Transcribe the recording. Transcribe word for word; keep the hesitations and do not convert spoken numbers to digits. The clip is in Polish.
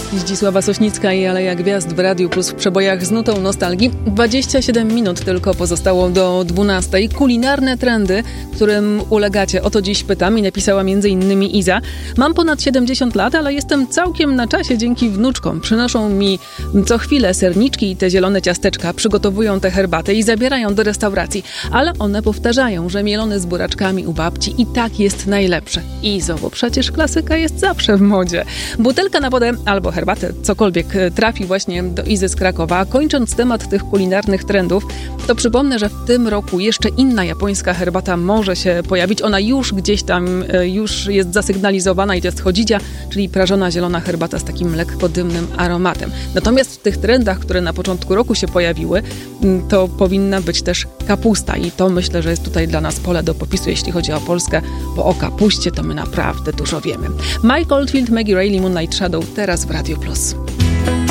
Zdzisława Sośnicka i Aleja Gwiazd w Radiu Plus w przebojach z nutą nostalgii. dwadzieścia siedem minut tylko pozostało do dwunastej. Kulinarne trendy, którym ulegacie. O to dziś pytam i napisała między innymi Iza. Mam ponad siedemdziesiąt lat, ale jestem całkiem na czasie dzięki wnuczkom. Przynoszą mi co chwilę serniczki i te zielone ciasteczka, przygotowują tę herbatę i zabierają do restauracji. Ale one powtarzają, że mielone z buraczkami u babci i tak jest najlepsze. Izo, bo przecież klasyka jest zawsze w modzie. Butelka na wodę albo herbatę, cokolwiek trafi właśnie do Izy z Krakowa. A kończąc temat tych kulinarnych trendów, to przypomnę, że w tym roku jeszcze inna japońska herbata może się pojawić. Ona już gdzieś tam już jest zasygnalizowana i to jest chodzidzia, czyli prażona zielona herbata z takim lekko dymnym aromatem. Natomiast w tych trendach, które na początku roku się pojawiły, to powinna być też kapusta i to myślę, że jest tutaj dla nas pole do popisu, jeśli chodzi o Polskę, bo o kapuście to my naprawdę dużo wiemy. Mike Oldfield, Maggie Reilly, Moonlight Shadow, teraz w Radio Plus.